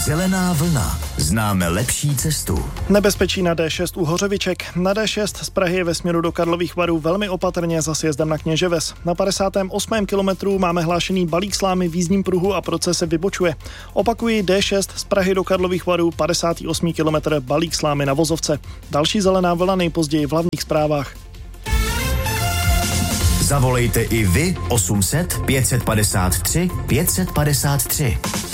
Zelená vlna. Známe lepší cestu. Nebezpečí na D6 u Hořoviček. Na D6 z Prahy ve směru do Karlových Varů velmi opatrně za sjezdem na Kněževes. Na 58. kilometru máme hlášený balík slámy v jízdním pruhu a proces se vybočuje. Opakuji, D6 z Prahy do Karlových Varů, 58. kilometr, balík slámy na vozovce. Další zelená vlna nejpozději v hlavních zprávách. Zavolejte i vy 800 553 553.